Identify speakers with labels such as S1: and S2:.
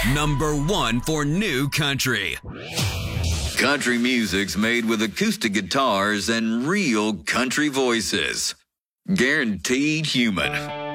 S1: Number 1 for new country. Country music's made with acoustic guitars and real country voices. Guaranteed human.